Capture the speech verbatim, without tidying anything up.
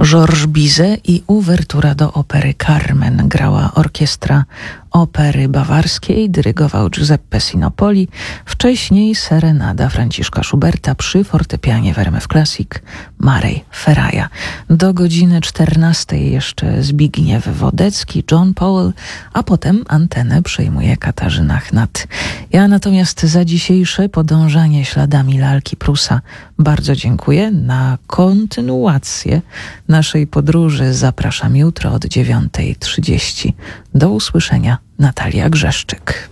Georges Bizet i uwertura do opery Carmen grała orkiestra Opery Bawarskiej, dyrygował Giuseppe Sinopoli, wcześniej serenada Franciszka Schuberta przy fortepianie w R M F Classic Marej Feraja. Do godziny czternastej jeszcze Zbigniew Wodecki, John Powell, a potem antenę przejmuje Katarzyna Chnat. Ja natomiast za dzisiejsze podążanie śladami lalki Prusa bardzo dziękuję. Na kontynuację naszej podróży zapraszam jutro od dziewiątej trzydzieści. Do usłyszenia. Natalia Grzeszczyk.